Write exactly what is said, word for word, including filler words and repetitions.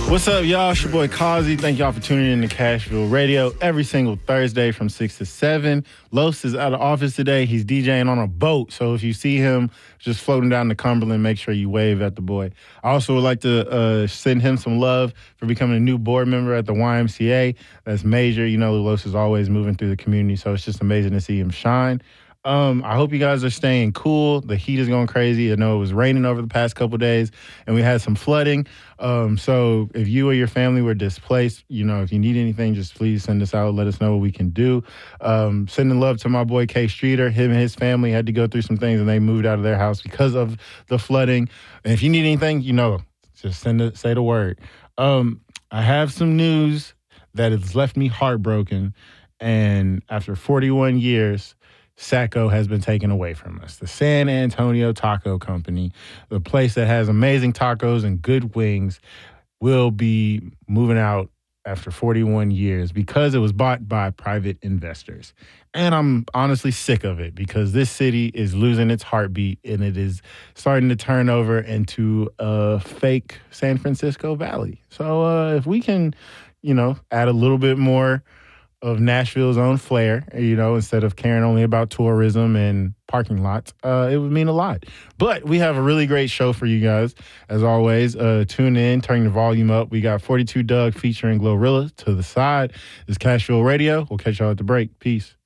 What's up, y'all? It's your boy Kazi. Thank y'all for tuning in to Cashville Radio every single Thursday from six to seven. Los is out of office today. He's DJing on a boat, so if you see him just floating down the Cumberland, make sure you wave at the boy. I also would like to uh, send him some love for becoming a new board member at the Y M C A. That's major. You know, Los is always moving through the community, so it's just amazing to see him shine. Um, I hope you guys are staying cool. The heat is going crazy. I know it was raining over the past couple of days, and we had some flooding. Um, so if you or your family were displaced, you know, if you need anything, just please send us out. Let us know what we can do. Um, sending love to my boy K Streeter. Him and his family had to go through some things, and they moved out of their house because of the flooding. And if you need anything, you know, just send it, say the word. Um, I have some news that has left me heartbroken. And after forty-one years, Sacco has been taken away from us. The San Antonio Taco Company, the place that has amazing tacos and good wings, will be moving out after forty-one years because it was bought by private investors. And I'm honestly sick of it because this city is losing its heartbeat and it is starting to turn over into a fake San Francisco Valley. So uh, if we can, you know, add a little bit more of Nashville's own flair, you know, instead of caring only about tourism and parking lots, uh, it would mean a lot. But we have a really great show for you guys. As always, uh, tune in, turn the volume up. We got forty-two Doug featuring Glorilla to the side. It's Cashville Radio. We'll catch y'all at the break. Peace.